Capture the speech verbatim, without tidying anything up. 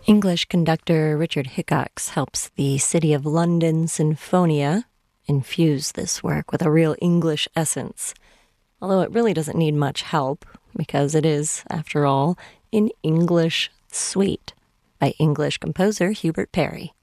English conductor Richard Hickox helps the City of London Sinfonia infuse this work with a real English essence, although it really doesn't need much help because it is, after all, an English suite by English composer Hubert Parry.